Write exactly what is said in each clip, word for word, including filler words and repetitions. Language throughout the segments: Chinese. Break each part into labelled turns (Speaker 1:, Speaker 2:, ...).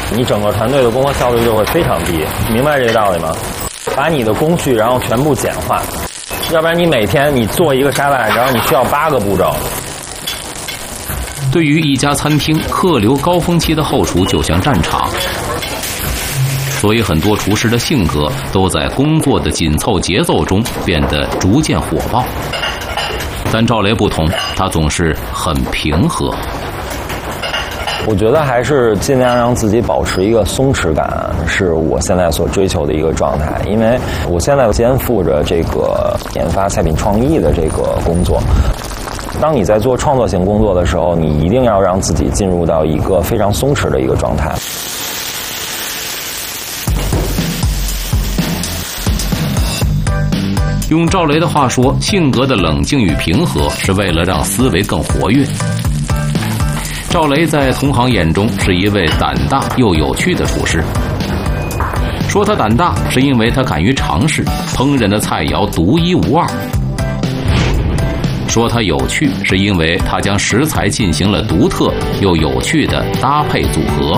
Speaker 1: 你整个团队的工作效率就会非常低。明白这个道理吗？把你的工序然后全部简化，要不然你每天你做一个沙拉，然后你需要八个步骤。
Speaker 2: 对于一家餐厅客流高峰期的后厨就像战场，所以很多厨师的性格都在工作的紧凑节奏中变得逐渐火爆。但赵雷不同，他总是很平和。
Speaker 1: 我觉得还是尽量让自己保持一个松弛感，是我现在所追求的一个状态。因为我现在肩负着这个研发菜品创意的这个工作。当你在做创作型工作的时候，你一定要让自己进入到一个非常松弛的一个状态。
Speaker 2: 用赵雷的话说，性格的冷静与平和是为了让思维更活跃。赵雷在同行眼中是一位胆大又有趣的厨师。说他胆大，是因为他敢于尝试，烹饪的菜肴独一无二。说他有趣，是因为他将食材进行了独特又有趣的搭配组合。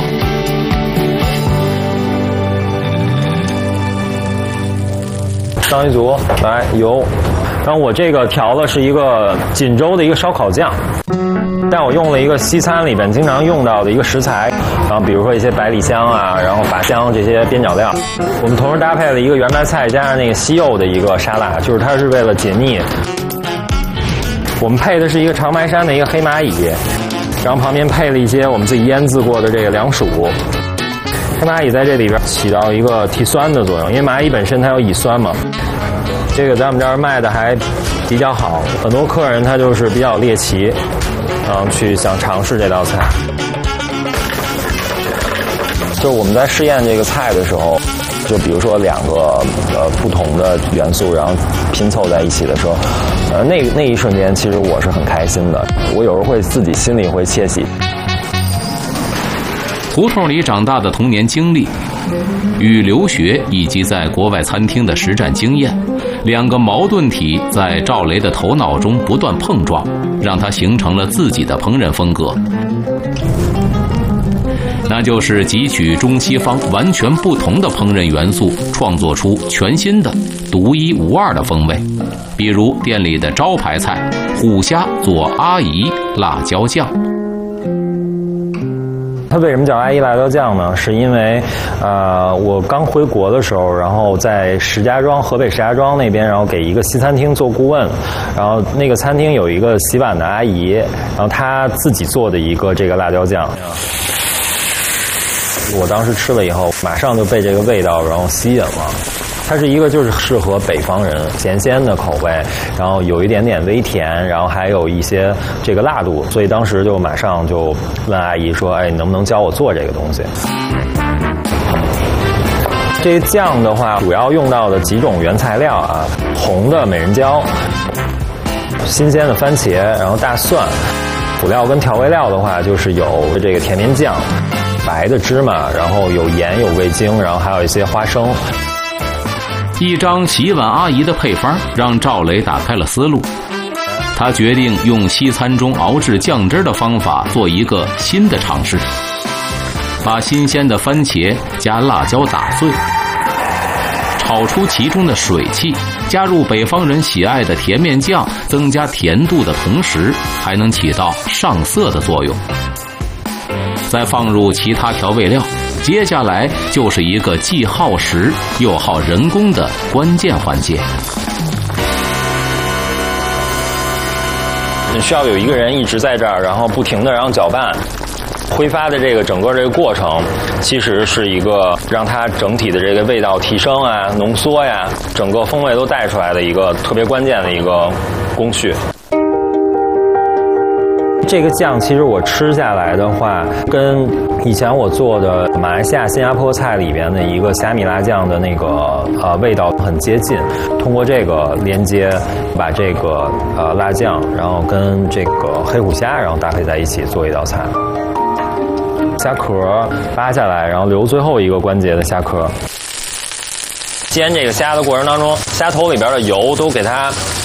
Speaker 1: 章鱼足，来油，然后我这个调的是一个锦州的一个烧烤酱，但我用了一个西餐里边经常用到的一个食材，然后比如说一些百里香啊，然后法香这些边角料，我们同时搭配了一个圆白菜加上那个西柚的一个沙拉，就是它是为了解腻。我们配的是一个长白山的一个黑蚂蚁，然后旁边配了一些我们自己腌制过的这个凉薯。黑蚂蚁在这里边起到一个提酸的作用，因为蚂蚁本身它有乙酸嘛。这个在我们这儿卖的还比较好，很多客人他就是比较猎奇，然后去想尝试这道菜。就我们在试验这个菜的时候，就比如说两个呃不同的元素，然后拼凑在一起的时候，呃那那一瞬间，其实我是很开心的。我有时候会自己心里会窃喜。
Speaker 2: 胡同里长大的童年经历，与留学以及在国外餐厅的实战经验，两个矛盾体在赵雷的头脑中不断碰撞，让他形成了自己的烹饪风格。那就是汲取中西方完全不同的烹饪元素，创作出全新的独一无二的风味。比如店里的招牌菜虎虾做阿姨辣椒酱。
Speaker 1: 它为什么叫阿姨辣椒酱呢？是因为，呃，我刚回国的时候，然后在石家庄，河北石家庄那边，然后给一个西餐厅做顾问，然后那个餐厅有一个洗碗的阿姨，然后她自己做的一个这个辣椒酱。我当时吃了以后，马上就被这个味道然后吸引了。它是一个就是适合北方人咸鲜的口味，然后有一点点微甜，然后还有一些这个辣度，所以当时就马上就问阿姨说：“哎，你能不能教我做这个东西？”这个酱的话，主要用到的几种原材料啊，红的美人椒、新鲜的番茄，然后大蒜。辅料跟调味料的话，就是有这个甜面酱、白的芝麻，然后有盐、有味精，然后还有一些花生。
Speaker 2: 一张洗碗阿姨的配方让赵雷打开了思路，他决定用西餐中熬制酱汁的方法做一个新的尝试，把新鲜的番茄加辣椒打碎，炒出其中的水汽，加入北方人喜爱的甜面酱，增加甜度的同时还能起到上色的作用。再放入其他调味料，接下来就是一个既耗时又耗人工的关键环节。
Speaker 1: 你需要有一个人一直在这儿，然后不停的然后搅拌，挥发的这个整个这个过程，其实是一个让它整体的这个味道提升啊、浓缩呀，整个风味都带出来的一个特别关键的一个工序。这个酱其实我吃下来的话，跟以前我做的马来西亚、新加坡菜里边的一个虾米辣酱的那个呃味道很接近。通过这个连接，把这个呃辣酱，然后跟这个黑虎虾，然后搭配在一起做一道菜。虾壳扒下来，然后留最后一个关节的虾壳。煎这个虾的过程当中，虾头里边的油都给它